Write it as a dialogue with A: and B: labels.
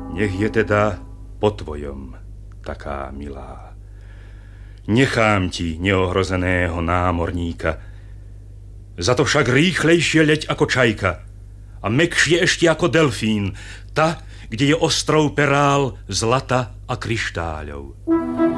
A: Nech je teda po tvojom, taká milá. Nechám ti neohrozeného námorníka. Za to však rýchlejšie leď ako čajka a mäkšie ešte ako delfín, tá, kde je ostrov perál, zlata a kryštáľov.